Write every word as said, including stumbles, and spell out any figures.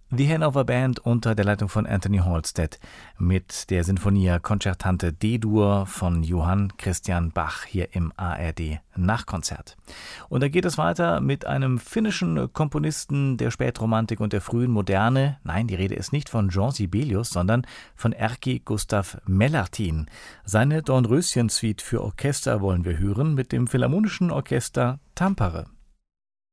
Die Hannover Band unter der Leitung von Anthony Halstead mit der Sinfonia Concertante D-Dur von Johann Christian Bach hier im A R D Nachkonzert. Und da geht es weiter mit einem finnischen Komponisten der Spätromantik und der frühen Moderne. Nein, die Rede ist nicht von Jean Sibelius, sondern von Erkki Gustav Mellartin. Seine Dornröschen-Suite für Orchester wollen wir hören mit dem Philharmonischen Orchester Tampere.